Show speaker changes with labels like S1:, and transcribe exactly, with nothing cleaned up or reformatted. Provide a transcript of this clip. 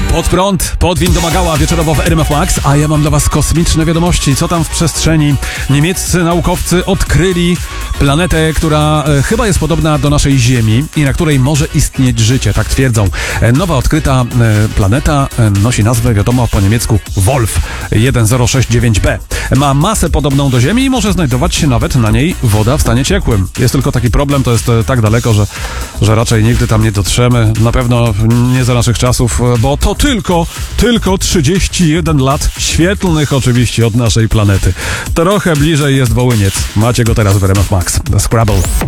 S1: Pod prąd, pod wind domagała wieczorowo w R M F Max, a ja mam dla was kosmiczne wiadomości. Co tam w przestrzeni? Niemieccy naukowcy odkryli planetę, która e, chyba jest podobna do naszej Ziemi i na której może istnieć życie, tak twierdzą. E, nowa odkryta e, planeta e, nosi nazwę, wiadomo, po niemiecku Wolf jeden zero sześć dziewięć b. Ma masę podobną do Ziemi i może znajdować się nawet na niej woda w stanie ciekłym. Jest tylko taki problem, to jest e, tak daleko, że, że raczej nigdy tam nie dotrzemy. Na pewno nie za naszych czasów, e, bo to tylko, tylko trzydzieści jeden lat świetlnych oczywiście od naszej planety. Trochę bliżej jest Wołyniec. Macie go teraz w R M F Max. Scrabble.